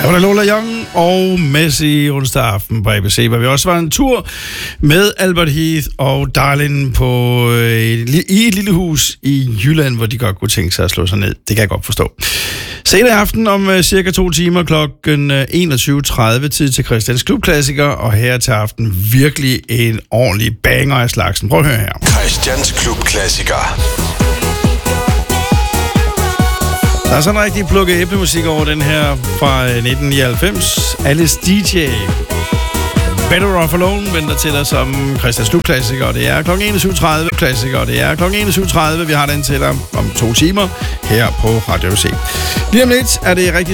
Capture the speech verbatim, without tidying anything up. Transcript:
var der Lola Young og Messi onsdag aften på A B C, hvor vi også var en tur med Albert Heath og Darlin på, øh, i et lille hus i Jylland, hvor de godt kunne tænke sig at slå sig ned. Det kan jeg godt forstå. Senere i aften om uh, cirka to timer klokken uh, enogtyve tredive tid til Christians Klubklassiker, og her til aften virkelig en ordentlig banger af slagsen. Prøv at høre her. Christians Klubklassiker. Der er sådan rigtig plukket æblemusik over den her fra nitten nioghalvfems. Alice D J. Better Off Alone venter til dig som Christians Klubklassiker, og det er klokken enogtyve tredive. Klassiker, og det er klokken enogtyve tredive. Vi har den til dig om to timer her på Radio C. Lige om lidt er det rigtig